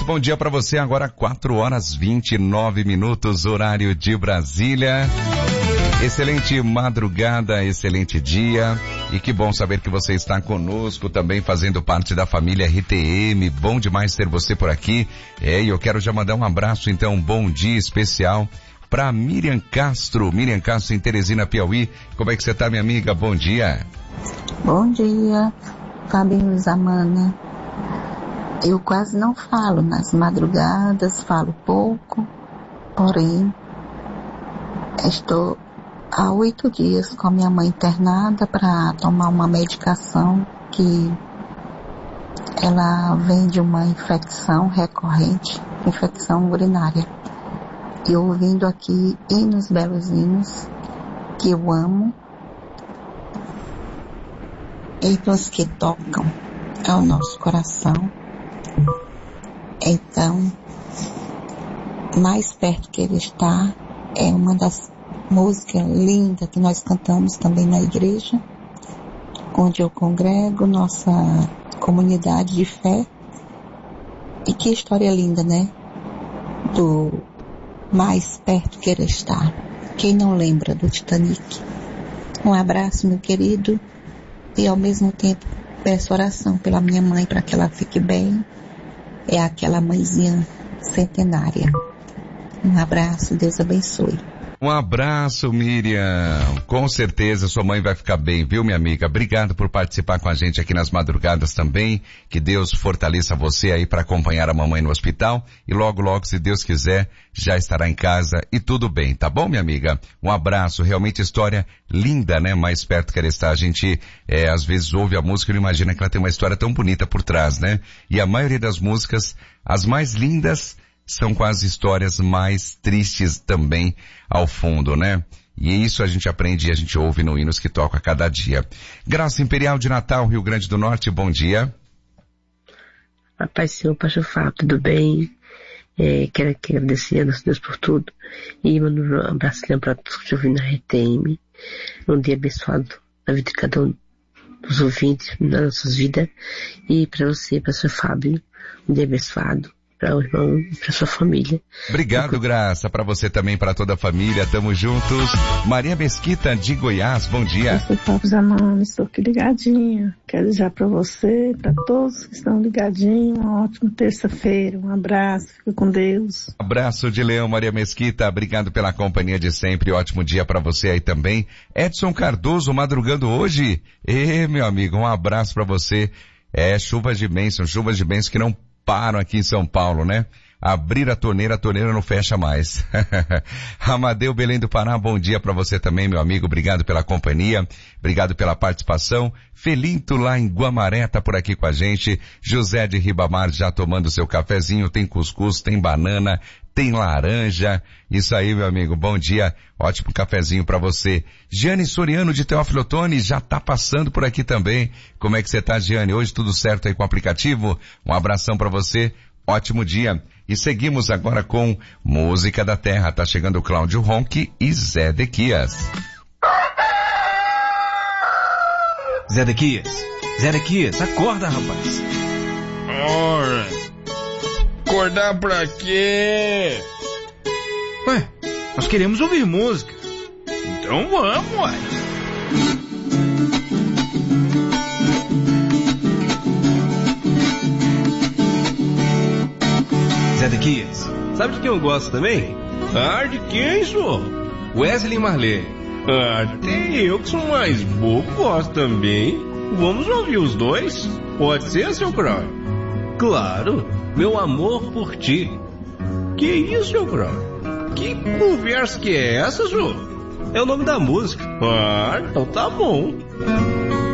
bom dia para você. Agora 4h29, horário de Brasília. Excelente madrugada, excelente dia. E que bom saber que você está conosco também, fazendo parte da família RTM. Bom demais ter você por aqui. E eu quero já mandar um abraço, então, um bom dia especial para Miriam Castro em Teresina, Piauí. Como é que você está, minha amiga? Bom dia. Bom dia, Fabinho Zamana. Eu quase não falo nas madrugadas, falo pouco, porém, estou há 8 dias com a minha mãe internada para tomar uma medicação que ela vem de uma infecção recorrente, infecção urinária. E ouvindo aqui hinos belozinhos que eu amo, hinos que tocam ao nosso coração. Então, mais perto que ele está é uma das músicas lindas que nós cantamos também na igreja, onde eu congrego, nossa comunidade de fé. E que história linda, né? Do mais perto que ele está. Quem não lembra do Titanic? Um abraço, meu querido, e ao mesmo tempo peço oração pela minha mãe para que ela fique bem. É aquela mãezinha centenária. Um abraço, Deus abençoe. Um abraço, Miriam. Com certeza sua mãe vai ficar bem, viu, minha amiga? Obrigado por participar com a gente aqui nas madrugadas também. Que Deus fortaleça você aí para acompanhar a mamãe no hospital. E logo, logo, se Deus quiser, já estará em casa e tudo bem, tá bom, minha amiga? Um abraço. Realmente história linda, né? Mais perto que ela está. A gente, às vezes ouve a música e não imagina que ela tem uma história tão bonita por trás, né? E a maioria das músicas, as mais lindas, são com as histórias mais tristes também ao fundo, né? E isso a gente aprende e a gente ouve no Hinos que Toca a cada dia. Graça Imperial de Natal, Rio Grande do Norte, bom dia. Paz Senhor, Pastor Fábio, tudo bem? Quero agradecer a nosso Deus por tudo. E mando um abraço para todos que estão ouvindo na RTM. Um dia abençoado na vida de cada um dos ouvintes, nas nossas vidas. E para você, Pastor Fábio, um dia abençoado. Para o irmão e para sua família. Obrigado, Graça. Para você também, para toda a família. Tamo juntos. Maria Mesquita, de Goiás, bom dia. Eu sou Fábio Zamana, estou aqui ligadinha. Quero desejar para você, para todos que estão ligadinhos, uma ótima terça-feira. Um abraço, fica com Deus. Abraço de Leão, Maria Mesquita. Obrigado pela companhia de sempre. Ótimo dia para você aí também. Edson Cardoso, madrugando hoje. Meu amigo, um abraço para você. Chuvas de bênção que não param aqui em São Paulo, né? Abrir a torneira não fecha mais. Amadeu Belém do Pará, bom dia para você também, meu amigo. Obrigado pela companhia, obrigado pela participação. Felinto lá em Guamaré tá por aqui com a gente. José de Ribamar já tomando seu cafezinho, tem cuscuz, tem banana, tem laranja. Isso aí, meu amigo, bom dia. Ótimo cafezinho para você. Giane Soriano de Teófilo Otoni já tá passando por aqui também. Como é que você tá, Giane? Hoje tudo certo aí com o aplicativo? Um abração para você. Ótimo dia. E seguimos agora com Música da Terra. Tá chegando o Cláudio Ronque e Zé Dequias. Zé Dequias, acorda, rapaz. Ora, acordar pra quê? Ué, nós queremos ouvir música. Então vamos, ué. Zé Dequias, sabe de quem eu gosto também? De quem, senhor? Wesley e Marley. Até eu que sou mais bobo gosto também. Vamos ouvir os dois? Pode ser, seu Crow? Claro, Meu Amor por Ti. Que isso, seu Crow? Que conversa que é essa, senhor? É o nome da música. Então tá bom.